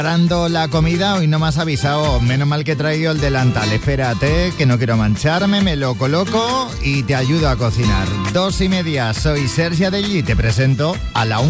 Preparando la comida, hoy no me has avisado, menos mal que he traído el delantal. Espérate, que no quiero mancharme, me lo coloco y te ayudo a cocinar. 2:30, soy Sergi Adellí y te presento a la